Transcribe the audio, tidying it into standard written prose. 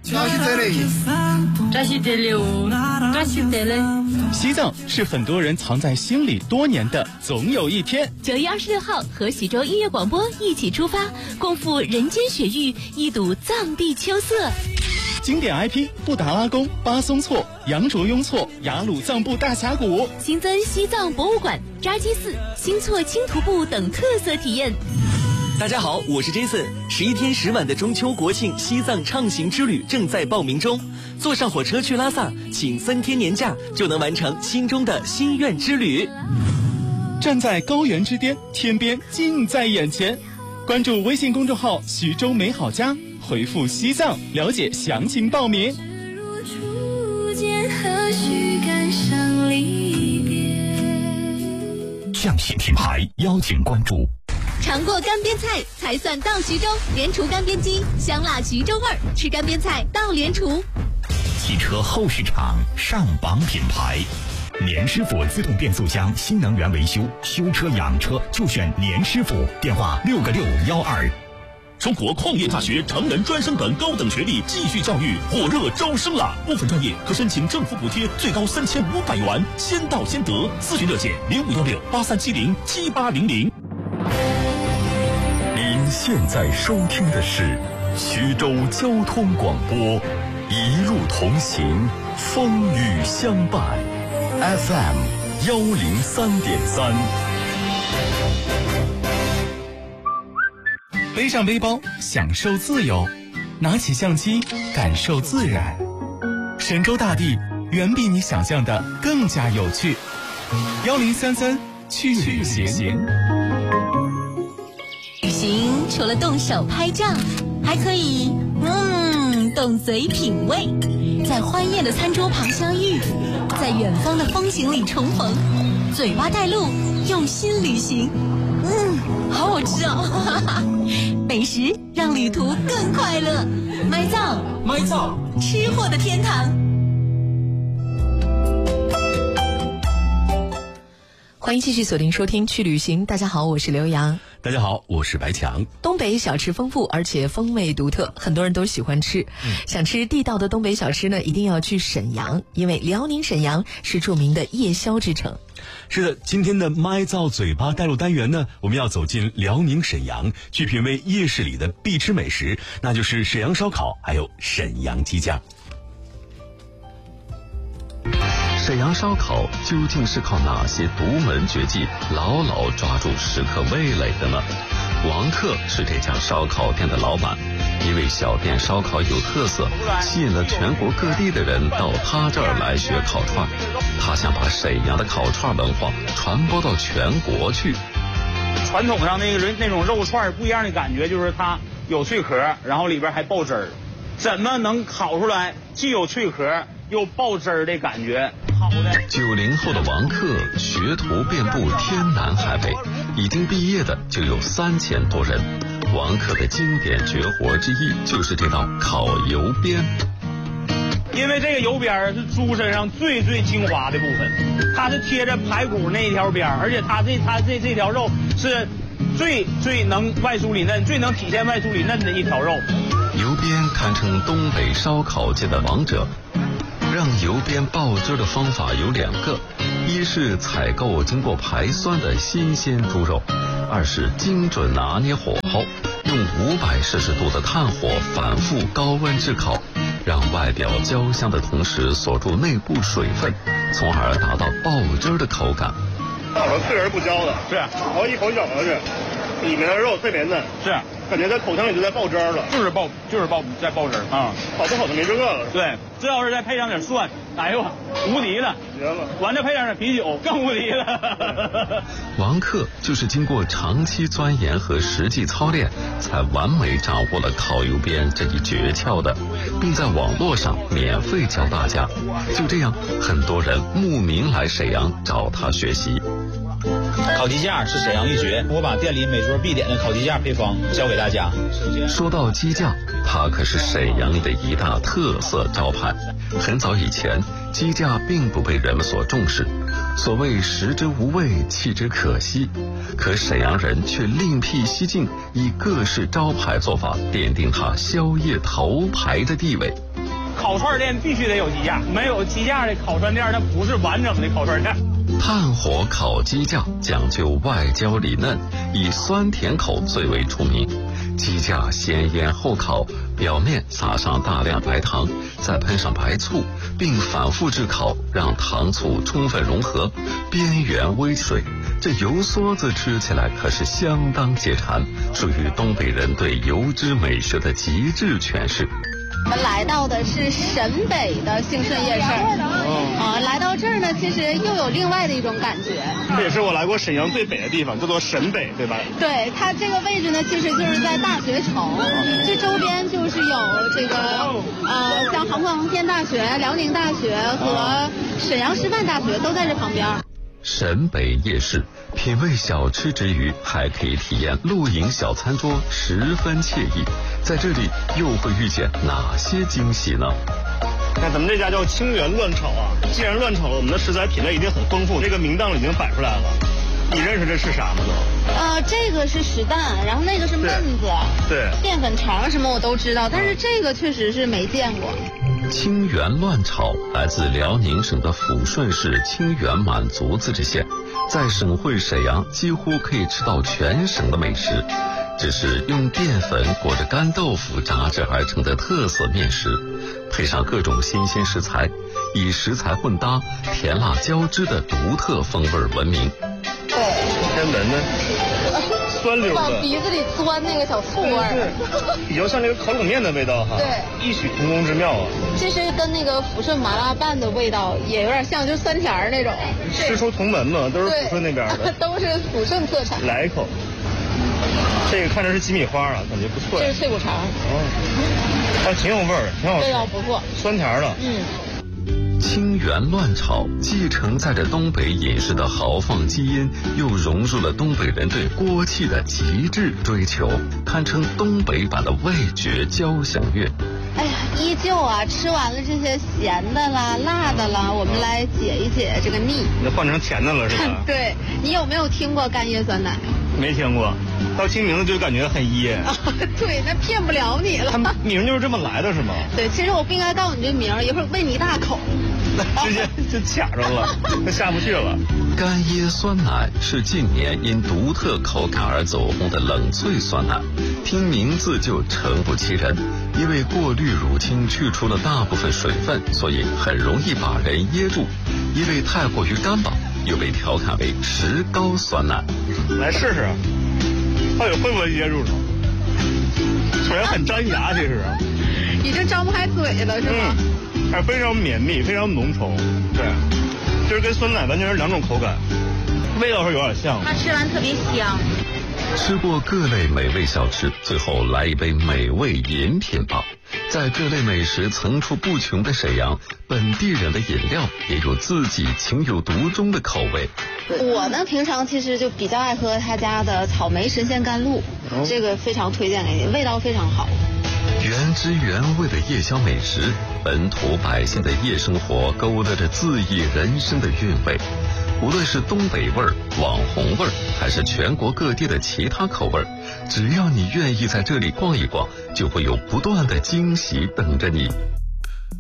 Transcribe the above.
西藏是很多人藏在心里多年的总有一天。 9月26号和徐州音乐广播一起出发，共赴人间雪域，一睹藏地秋色。 经典 IP 布达拉宫、巴松措、羊卓雍措、雅鲁藏布大峡谷， 新增西藏博物馆、扎基寺、新措轻徒步等特色体验。 大家好，我是 Jason。11天10晚的中秋国庆西藏畅行之旅正在报名中，坐上火车去拉萨，请3天年假就能完成心中的心愿之旅。 站在高原之巅，天边近在眼前。关注微信公众号徐州美好家，回复西藏了解详情报名。 象形品牌邀请关注。 尝过干煸菜才算到徐州，莲厨干煸鸡，香辣徐州味儿，吃干煸菜到莲厨。 汽车后市场上榜品牌，年师傅自动变速箱新能源维修，修车养车就选年师傅，电话6个612。 中国矿业大学成人专升本高等学历继续教育火热招生了，部分专业可申请政府补贴，最高3500元，先到先得。咨询热线051683707800。 您现在收听的是徐州交通广播，一路同行，风雨相伴 ，FM 103.3。 背上背包，享受自由；拿起相机，感受自然。神州大地远比你想象的更加有趣。1033去旅行。 旅行除了动手拍照，还可以动嘴品味，在欢宴的餐桌旁相遇，在远方的风景里重逢，嘴巴带路，用心旅行。好好吃哦！美食让旅途更快乐。麦灶，吃货的天堂。欢迎继续锁定收听去旅行。大家好，我是刘洋。 大家好，我是白强。 东北小吃丰富，而且风味独特，很多人都喜欢吃。想吃地道的东北小吃呢，一定要去沈阳，因为辽宁沈阳是著名的夜宵之城。 是的，今天的麦灶嘴巴带路单元呢，我们要走进辽宁沈阳，去品味夜市里的必吃美食，那就是沈阳烧烤，还有沈阳鸡架。 沈阳烧烤究竟是靠哪些独门绝技牢牢抓住食客味蕾的呢？王克是这家烧烤店的老板，因为小店烧烤有特色，吸引了全国各地的人到他这儿来学烤串。他想把沈阳的烤串文化传播到全国去。 传统上那种肉串不一样的感觉，就是它有脆壳，然后里边还爆汁儿。怎么能烤出来既有脆壳又爆汁儿的感觉？好的。 90后的王克学徒遍布天南海北，已经毕业的就有3000多人。王克的经典绝活之一就是这道烤油边。 因为这个油边是猪身上最精华的部分，它是贴着排骨那一条边，而且它这条肉是最能外酥里嫩，最能体现外酥里嫩的一条肉。 油边堪称东北烧烤界的王者。让油边爆汁的方法有2个，一是采购经过排酸的新鲜猪肉，二是精准拿捏火候，用500摄氏度的炭火反复高温炙烤，让外表焦香的同时锁住内部水分，从而达到爆汁的口感。 我脆而不焦的， 是， 好一口咬下去，里面的肉特别嫩， 是， 感觉在口腔里就在爆汁了， 就是在爆汁啊！ 好不好的没这个了。 对，这要是再配上点蒜，哎呦，无敌了！ 绝了！ 完再配上点啤酒，更无敌了。 王克就是经过长期钻研和实际操练，才完美掌握了烤油边这一诀窍的，并在网络上免费教大家。就这样，很多人慕名来沈阳找他学习。 烤鸡架是沈阳一绝，我把店里每桌必点的烤鸡架配方教给大家。 说到鸡架，它可是沈阳里的一大特色招牌。很早以前，鸡架并不被人们所重视，所谓食之无味，弃之可惜。可沈阳人却另辟蹊径，以各式招牌做法奠定它宵夜头牌的地位。 烤串店必须得有鸡架，没有鸡架的烤串店，它不是完整的烤串店。 炭火烤鸡架讲究外焦里嫩，以酸甜口最为出名。鸡架先腌后烤，表面撒上大量白糖，再喷上白醋，并反复炙烤，让糖醋充分融合，边缘微水。这油梭子吃起来可是相当解馋，属于东北人对油脂美食的极致诠释。 我们来到的是沈北的兴顺夜市，来到这儿呢，其实又有另外的一种感觉。 这也是我来过沈阳最北的地方，叫做沈北，对吧？ 对，它这个位置呢，其实就是在大学城，这周边就是有这个像航天大学、辽宁大学和沈阳师范大学都在这旁边。 沈北夜市品味小吃之余，还可以体验露营小餐桌，十分惬意。在这里又会遇见哪些惊喜呢？ 那咱们这家叫清源乱炒啊，既然乱炒了，我们的食材品类一定很丰富，这个名档已经摆出来了。你认识这是啥吗？ 这个是实蛋，然后那个是焖子， 对， 淀粉肠什么我都知道，但是这个确实是没见过。 清源乱炒来自辽宁省的抚顺市清源满族自治县，在省会沈阳几乎可以吃到全省的美食，只是用淀粉裹着干豆腐炸制而成的特色面食，配上各种新鲜食材，以食材混搭、甜辣交织的独特风味闻名。 对， 先闻闻，酸溜的， 往鼻子里钻那个小醋味儿， 比较像这个烤冷面的味道哈。 对， 异曲同工之妙啊。 其实跟那个抚顺麻辣拌的味道也有点像，就酸甜儿那种。 师出同门嘛，都是抚顺那边的， 都是抚顺特产。 来一口，这个看着是鸡米花啊，感觉不错。 这是脆骨肠。 还挺有味儿，挺好吃。 味道不错， 酸甜的。 清源乱炒既承载着东北饮食的豪放基因，又融入了东北人对锅气的极致追求，堪称东北版的味觉交响乐。 哎呀，依旧啊，吃完了这些咸的啦、辣的啦，我们来解一解这个腻。 那换成甜的了是吧？ 对，你有没有听过干椰酸奶？ 没听过，到听名字就感觉很噎。 对，那骗不了你了。 它名就是这么来的是吗？ 对，其实我不应该告诉你这名，一会儿喂你一大口。 直接就卡上了，就下不去了。 干椰酸奶是近年因独特口感而走红的冷萃酸奶，听名字就诚不欺人。因为过滤乳清去除了大部分水分，所以很容易把人噎住。因为太过于干巴，又被调侃为石膏酸奶。 来试试，到底会不会噎住呢？虽然很粘牙，其实。 你这张不开嘴了是吗？ 还非常绵密，非常浓稠，对，就是跟酸奶完全是两种口感，味道是有点像。 它吃完特别香。 吃过各类美味小吃，最后来一杯美味饮品吧。在各类美食层出不穷的沈阳，本地人的饮料也有自己情有独钟的口味。 我呢，平常其实就比较爱喝他家的草莓神仙甘露，这个非常推荐给你，味道非常好。 原汁原味的夜宵美食，本土百姓的夜生活勾勒着恣意人生的韵味。无论是东北味儿、网红味儿，还是全国各地的其他口味儿，只要你愿意在这里逛一逛，就会有不断的惊喜等着你。